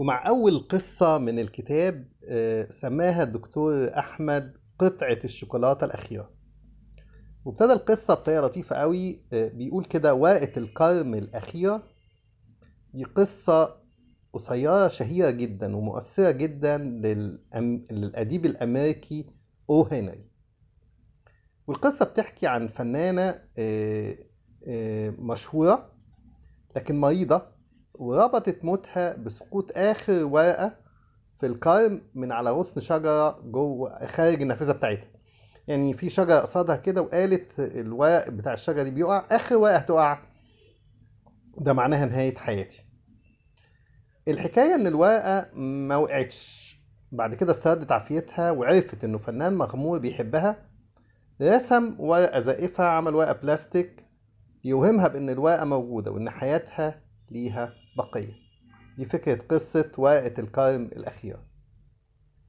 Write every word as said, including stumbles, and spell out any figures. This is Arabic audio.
ومع أول قصة من الكتاب آه، سماها الدكتور أحمد قطعة الشوكولاتة الأخيرة. وابتدى القصة بطريقة لطيفة قوي. آه، بيقول كده: ورقة الكرم الأخيرة. دي قصة قصيرة شهيرة جدا ومؤثرة جدا للأم... للأديب الأمريكي أو هنري. والقصة بتحكي عن فنانة آه، آه، مشهورة لكن مريضة، وربطت موتها بسقوط آخر ورقة في الكرم من على غصن شجرة جوه خارج النافذة بتاعتها. يعني في شجرة قصادها كده، وقالت الورق بتاع الشجرة دي بيقع، آخر ورقة هتقع ده معناها نهاية حياتي. الحكاية إن الورقة ما وقعتش. بعد كده استردت عافيتها وعرفت إنه فنان مغمور بيحبها، رسم ورقة زائفة، عمل ورقة بلاستيك يوهمها بإن الورقة موجودة وإن حياتها ليها بقية. دي فكرة قصة ورقة الكرم الأخيرة.